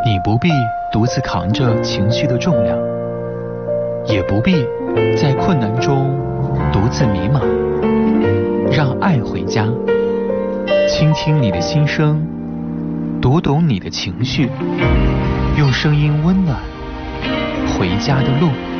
你不必独自扛着情绪的重量，也不必在困难中独自迷茫。让爱回家，倾听你的心声，读懂你的情绪，用声音温暖回家的路。